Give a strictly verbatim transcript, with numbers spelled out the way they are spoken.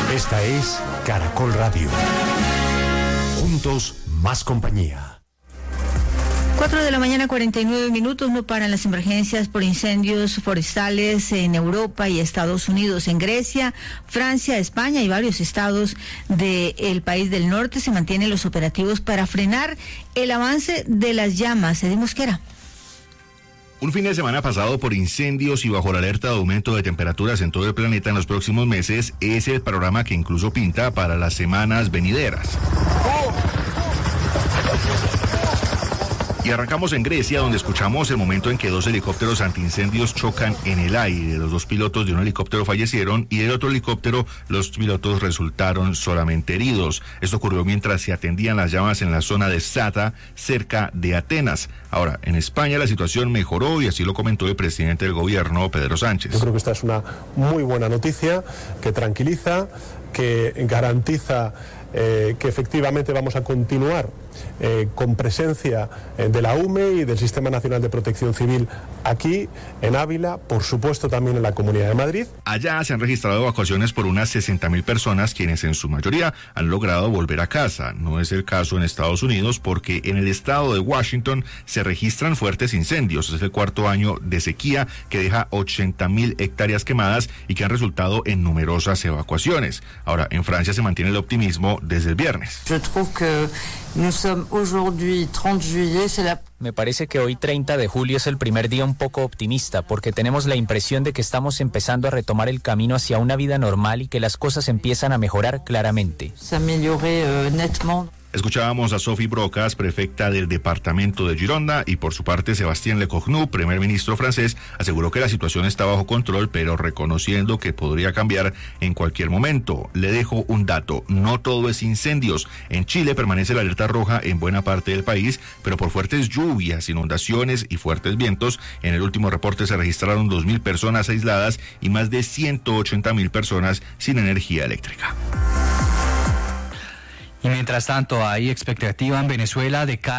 Esta es Caracol Radio. Juntos, más compañía. Cuatro de la mañana, cuarenta y nueve minutos. No paran las emergencias por incendios forestales en Europa y Estados Unidos. En Grecia, Francia, España y varios estados del país del norte se mantienen los operativos para frenar el avance de las llamas. Edith Mosquera. Un fin de semana pasado por incendios y bajo la alerta de aumento de temperaturas en todo el planeta en los próximos meses es el panorama que incluso pinta para las semanas venideras. Y arrancamos en Grecia, donde escuchamos el momento en que dos helicópteros antiincendios chocan en el aire. Los dos pilotos de un helicóptero fallecieron y del otro helicóptero los pilotos resultaron solamente heridos. Esto ocurrió mientras se atendían las llamas en la zona de Sata, cerca de Atenas. Ahora, en España la situación mejoró y así lo comentó el presidente del gobierno, Pedro Sánchez. Yo creo que esta es una muy buena noticia que tranquiliza, que garantiza eh, que efectivamente vamos a continuar Eh, con presencia eh, de la U M E y del Sistema Nacional de Protección Civil aquí en Ávila, por supuesto también en la Comunidad de Madrid. Allá se han registrado evacuaciones por unas sesenta mil personas, quienes en su mayoría han logrado volver a casa. No es el caso en Estados Unidos porque en el estado de Washington se registran fuertes incendios. Es el cuarto año de sequía que deja ochenta mil hectáreas quemadas y que han resultado en numerosas evacuaciones. Ahora, en Francia se mantiene el optimismo desde el viernes. Je trouve que nous sommes aujourd'hui trente juillet, c'est la... Me parece que hoy treinta de julio es el primer día un poco optimista, porque tenemos la impresión de que estamos empezando a retomar el camino hacia una vida normal y que las cosas empiezan a mejorar claramente. S'améliorer euh, nettement. Escuchábamos a Sophie Brocas, prefecta del departamento de Gironda, y por su parte Sébastien Lecornu, primer ministro francés, aseguró que la situación está bajo control, pero reconociendo que podría cambiar en cualquier momento. Le dejo un dato: no todo es incendios. En Chile permanece la alerta roja en buena parte del país, pero por fuertes lluvias, inundaciones y fuertes vientos, en el último reporte se registraron dos mil personas aisladas y más de ciento ochenta mil personas sin energía eléctrica. Y mientras tanto, hay expectativa en Venezuela de